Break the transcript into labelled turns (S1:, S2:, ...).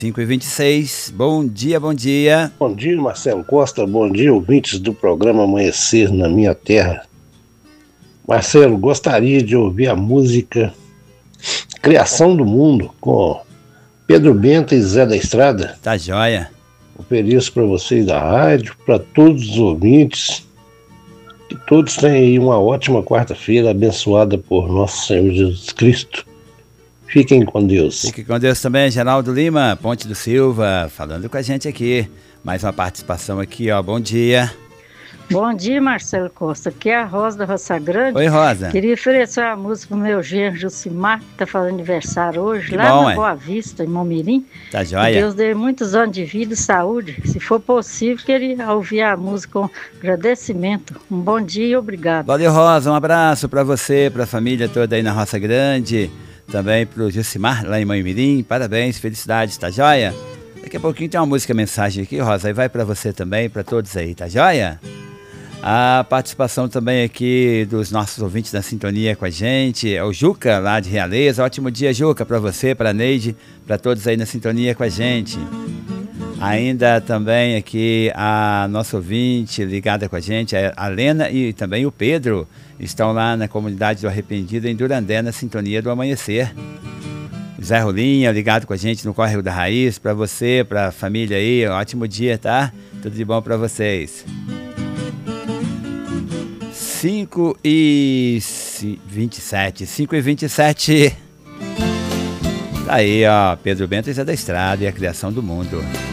S1: 5h26, bom dia, bom dia.
S2: Bom dia, Marcelo Costa, bom dia, ouvintes do programa Amanhecer na Minha Terra. Marcelo, gostaria de ouvir a música Criação do Mundo, com Pedro Bento e Zé da Estrada.
S1: Tá joia.
S2: Ofereço para vocês da rádio, para todos os ouvintes, que todos tenham aí uma ótima quarta-feira, abençoada por nosso Senhor Jesus Cristo. Fiquem com Deus.
S1: Fique com Deus também, Geraldo Lima, Ponte do Silva, falando com a gente aqui. Mais uma participação aqui, ó. Bom dia.
S3: Bom dia, Marcelo Costa. Aqui é a Rosa da Roça Grande.
S1: Oi, Rosa.
S3: Queria oferecer a música pro meu genro Jucimar, que tá fazendo aniversário hoje,
S1: Que
S3: lá
S1: bom,
S3: na Boa Vista, em Momirim.
S1: Tá
S3: Que
S1: joia.
S3: Deus dê muitos anos de vida e saúde. Se for possível, queria ouvir a música com agradecimento. Um bom dia e obrigado.
S1: Valeu, Rosa. Um abraço para você, para a família toda aí na Roça Grande. Também pro Jucimar, lá em Moimirim. Parabéns, felicidades, tá joia? Daqui a pouquinho tem uma música, mensagem aqui, Rosa. Aí vai para você também, para todos aí, tá joia? A participação também aqui dos nossos ouvintes da sintonia com a gente. É o Juca, lá de Realeza. Ótimo dia, Juca, para você, para a Neide, para todos aí na sintonia com a gente. Ainda também aqui a nossa ouvinte ligada com a gente, a Lena e também o Pedro, estão lá na comunidade do Arrependido, em Durandé, na sintonia do Amanhecer. Zé Rolinha, ligado com a gente no Córrego da Raiz, para você, para a família aí, ótimo dia, tá? Tudo de bom para vocês. 5h27. Tá aí, ó, Pedro Bento e Zé da Estrada e a Criação do Mundo.